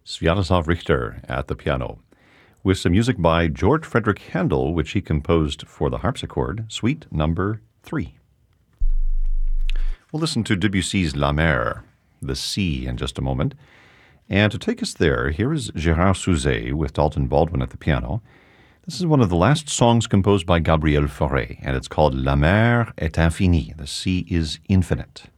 Sviatoslav Richter at the piano, with some music by George Frederick Handel, which he composed for the harpsichord, Suite Number 3. We'll listen to Debussy's La Mer, the sea, in just a moment. And to take us there, here is Gérard Souzet with Dalton Baldwin at the piano. This is one of the last songs composed by Gabriel Fauré, and it's called La Mer est infinie, the sea is infinite.